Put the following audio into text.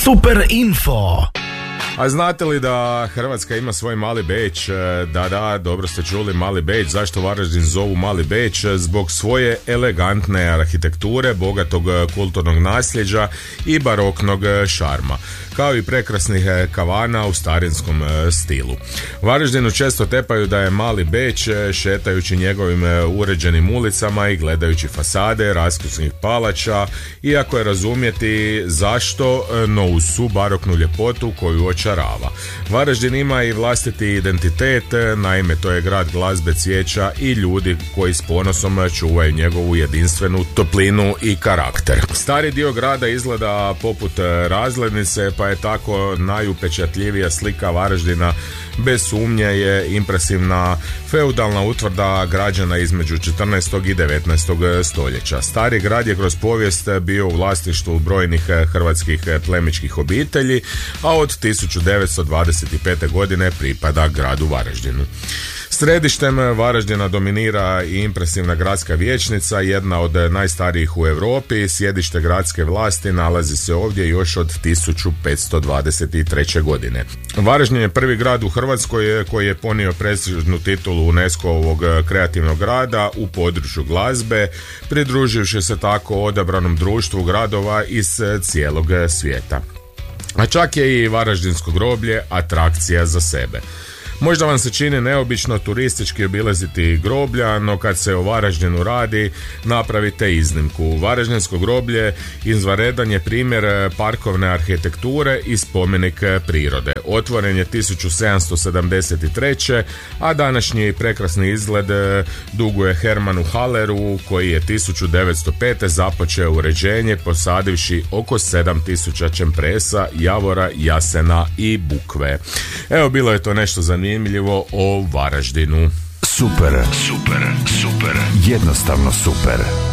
Super info. A znate li da Hrvatska ima svoj Mali Beč? Da, dobro ste čuli, Mali Beč. Zašto Varaždin zovu Mali Beč? Zbog svoje elegantne arhitekture, bogatog kulturnog nasljeđa i baroknog šarma, kao i prekrasnih kavana u starinskom stilu. Varaždinu često tepaju da je Mali Beč, šetajući njegovim uređenim ulicama i gledajući fasade raskusnih palača, iako je razumjeti zašto, no uz svu baroknu ljepotu koju očarava. Varaždin ima i vlastiti identitet, naime to je grad glazbe, cvijeća i ljudi koji s ponosom čuvaju njegovu jedinstvenu toplinu i karakter. Stari dio grada izgleda poput razglednice, pa je tako najupečatljivija slika Varaždina bez sumnje je impresivna feudalna utvrda građana između 14. i 19. stoljeća. Stari grad je kroz povijest bio u vlasništvu brojnih hrvatskih plemićkih obitelji, a od 1925. godine pripada gradu Varaždinu. Središtem Varaždina dominira i impresivna gradska vijećnica, jedna od najstarijih u Europi. Sjedište gradske vlasti nalazi se ovdje još od 1523. godine. Varaždin je prvi grad u Hrvatskoj koji je ponio prestižnu titulu UNESCO-ovog kreativnog grada u području glazbe, pridruživši se tako odabranom društvu gradova iz cijelog svijeta. A čak je i Varaždinsko groblje atrakcija za sebe. Možda vam se čini neobično turistički obilaziti groblja, no kad se o Varaždinu radi, napravite iznimku. Varaždinsko groblje izvanredan je primjer parkovne arhitekture i spomenik prirode. Otvoren je 1773. a današnji prekrasni izgled duguje Hermanu Halleru, koji je 1905. započeo uređenje posadivši oko 7000 čempresa, javora, jasena i bukve. Evo, bilo je to nešto zanimljivo o Varaždinu. Super. Jednostavno super.